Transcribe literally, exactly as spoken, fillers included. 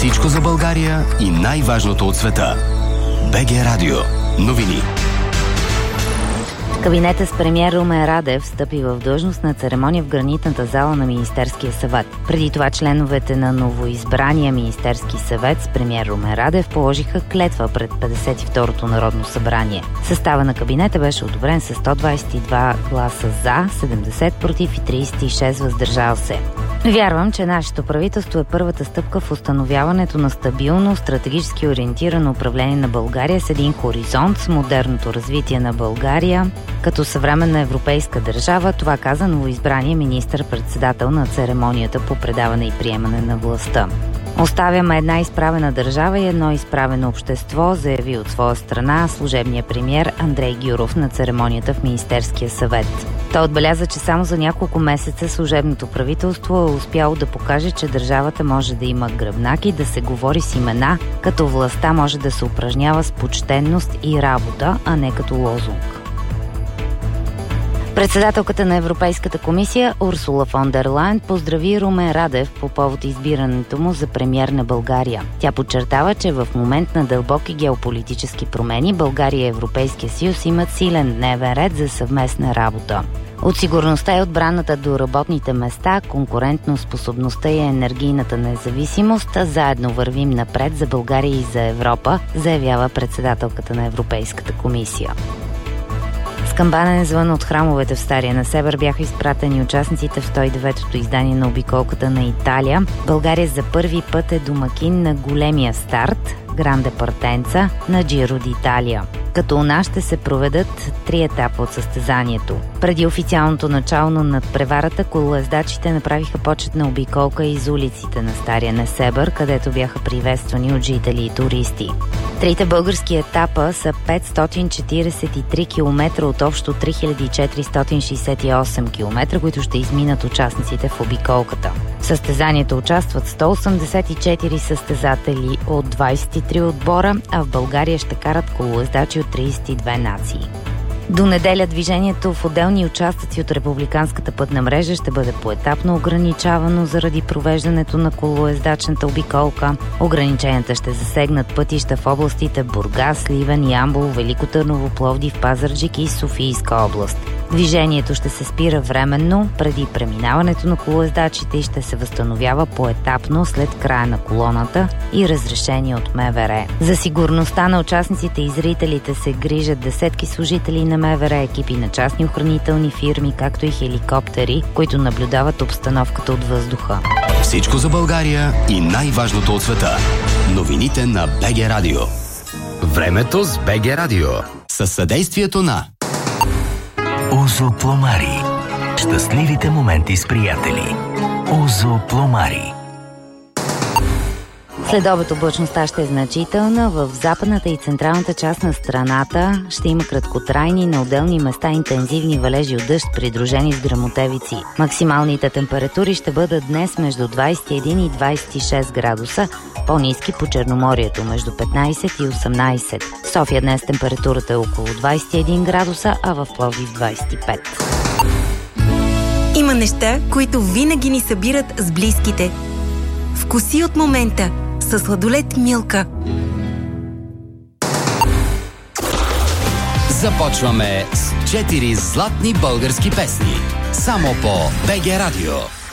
Всичко за България и най-важното от света. БГ Радио. Новини. Кабинетът с премиер Румен Радев встъпи в длъжност на церемония в гранитната зала на Министерския съвет. Преди това членовете на новоизбрания Министерски съвет с премиер Румен Радев положиха клетва пред петдесет и второто Народно събрание. Състава на кабинета беше одобрен с сто двадесет и два гласа за, седемдесет против и тридесет и шест въздържал се. Вярвам, че нашето правителство е първата стъпка в установяването на стабилно, стратегически ориентирано управление на България с един хоризонт с модерното развитие на България като съвременна европейска държава. Това каза новоизбрания министър-председател на церемонията по предаване и приемане на властта. Оставяме една изправена държава и едно изправено общество, заяви от своя страна служебния премиер Андрей Гюров на церемонията в Министерския съвет. Той отбеляза, че само за няколко месеца служебното правителство е успяло да покаже, че държавата може да има гръбнаки, да се говори с имена, като властта може да се упражнява с почтенност и работа, а не като лозунг. Председателката на Европейската комисия Урсула фон дер Лайен поздрави Румен Радев по повод избирането му за премиер на България. Тя подчертава, че в момент на дълбоки геополитически промени България и Европейския съюз имат силен дневен ред за съвместна работа. От сигурността и отбраната до работните места, конкурентноспособността и енергийната независимост, заедно вървим напред за България и за Европа, заявява председателката на Европейската комисия. С камбанен звън от храмовете в Стария Несебър бяха изпратени участниците в сто и деветото издание на обиколката на Италия. България за първи път е домакин на големия старт Гранде Партенца на Джиро д'Италия. Като у нас ще се проведат три етапа от състезанието. Преди официалното начало на надпреварата, колоездачите направиха почетна обиколка из улиците на Стария Несебър, където бяха приветствани от жители и туристи. Трите български етапа са петстотин четиридесет и три километра от общо три хиляди четиристотин шейсет и осем километра, които ще изминат участниците в обиколката. В състезанието участват сто осемдесет и четири състезатели от двадесет и три отбора, а в България ще карат колоездачи от тридесет и две нации. До неделя движението в отделни участъци от републиканската пътна мрежа ще бъде поетапно ограничавано заради провеждането на колоездачната обиколка. Ограниченията ще засегнат пътища в областите Бургас, Сливен, Ямбол, Велико Търново, Пловдив, Пазарджик и Софийска област. Движението ще се спира временно преди преминаването на колоездачите и ще се възстановява поетапно след края на колоната и разрешение от МВР. За сигурността на участниците и зрителите се грижат десетки служители на МВР, екипи на частни охранителни фирми, както и хеликоптери, които наблюдават обстановката от въздуха. Всичко за България и най-важното от света. Новините на БГ Радио. Времето с БГ Радио. Със съдействието на Озо Пломари. Щастливите моменти с приятели. Озо Пломари. След облачността ще е значителна. В западната и централната част на страната ще има краткотрайни, на отделни места интензивни валежи от дъжд, придружени с гръмотевици. Максималните температури ще бъдат днес между двадесет и един и двадесет и шест градуса, по-ниски по Черноморието между петнадесет и осемнадесет. В София днес температурата е около двадесет и един градуса, а в Пловдив двадесет и пет. Има неща, които винаги ни събират с близките. Вкуси от момента със сладолед Милка. Започваме с четири златни български песни. Само по БГ Радио.